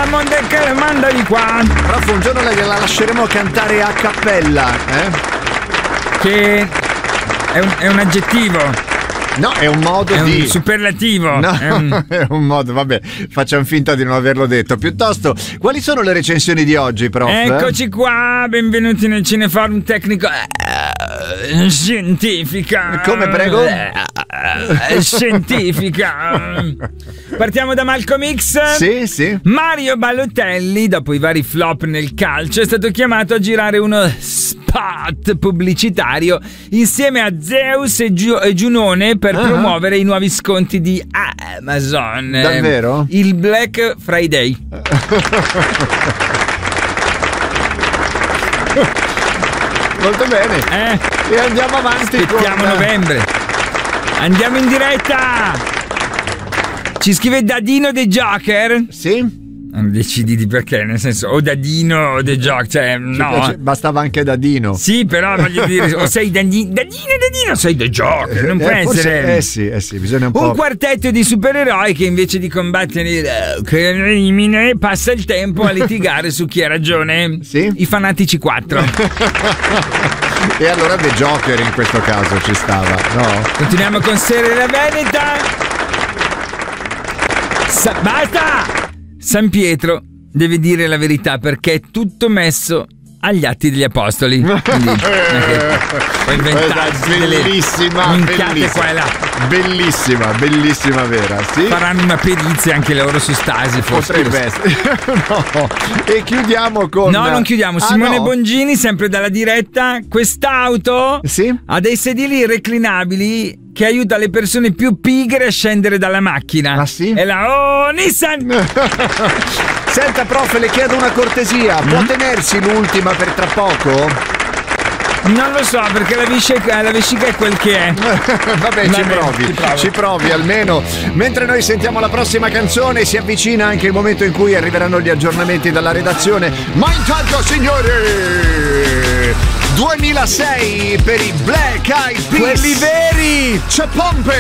Monte che manda di qua. Prof, un giorno la lasceremo cantare a cappella, Che è un aggettivo. No, è un modo è di... un superlativo. No, è un modo, vabbè, facciamo finta di non averlo detto. Piuttosto, quali sono le recensioni di oggi, prof? Eccoci qua, benvenuti nel Cineforum Tecnico Scientifica. Come, prego? Scientifica. Partiamo da Malcolm X. Sì. Mario Balotelli, dopo i vari flop nel calcio, è stato chiamato a girare uno spot pubblicitario insieme a Zeus e Giunone per promuovere i nuovi sconti di Amazon. Davvero? Il Black Friday. Molto bene. E andiamo avanti. Aspettiamo novembre. Andiamo in diretta. Ci scrive Dadino The Joker. Sì. Non decidi di perché, nel senso, o Dadino o The Joker, cioè no. Bastava anche Dadino. Sì, però voglio dire, o sei Dadino, sei The Joker, non può essere. Sì, bisogna un po'. Un quartetto di supereroi che invece di combattere il crimine passa il tempo a litigare su chi ha ragione. Sì. I Fanatici 4. E allora The Joker in questo caso ci stava, no? Continuiamo con Serie La Veneta. Basta! San Pietro deve dire la verità perché è tutto messo agli Atti degli Apostoli. Quindi puoi inventarsi bellissima, minchiate qua e là. Bellissima vera, sì. Faranno una perizia anche loro su Stasi, forse. Potrebbe essere. No. E chiudiamo con... No, non chiudiamo. Simone Bongini, sempre dalla diretta. Quest'auto ha dei sedili reclinabili che aiuta le persone più pigre a scendere dalla macchina. Ah sì? E la Nissan. Senta, prof, le chiedo una cortesia. Può tenersi l'ultima per tra poco? Non lo so, perché la vescica è quel che è. Vabbè, ci provi almeno. Mentre noi sentiamo la prossima canzone, si avvicina anche il momento in cui arriveranno gli aggiornamenti dalla redazione. Ma intanto, signori, 2006 per i Black Eyed Peas, quelli veri. C'è Pompe.